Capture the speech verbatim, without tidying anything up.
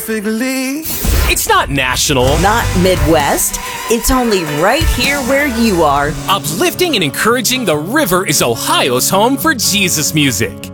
Figly. It's not national. Not Midwest. It's only right here where you are. Uplifting and encouraging, the River is Ohio's home for Jesus music.